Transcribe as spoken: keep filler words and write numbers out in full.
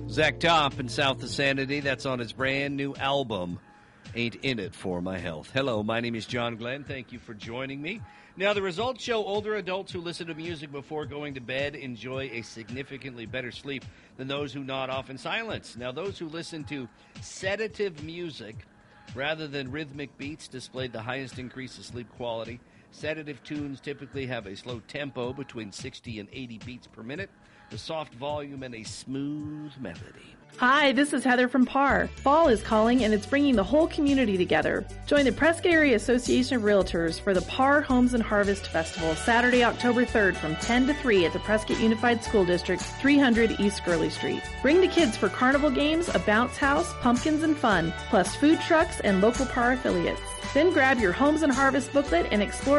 Zach Top in South of Sanity. That's on his brand new album, Ain't In It For My Health. Hello, my name is John Glenn. Thank you for joining me. Now, the results show older adults who listen to music before going to bed enjoy a significantly better sleep than those who nod off in silence. Now, those who listen to sedative music rather than rhythmic beats displayed the highest increase of sleep quality. Sedative tunes typically have a slow tempo between sixty and eighty beats per minute, a soft volume, and a smooth melody. Hi, this is Heather from P A R. Fall is calling, and it's bringing the whole community together. Join the Prescott Area Association of Realtors for the P A R Homes and Harvest Festival, Saturday, October third from ten to three at the Prescott Unified School District, three hundred East Gurley Street. Bring the kids for carnival games, a bounce house, pumpkins, and fun, plus food trucks and local P A R affiliates. Then grab your Homes and Harvest booklet and explore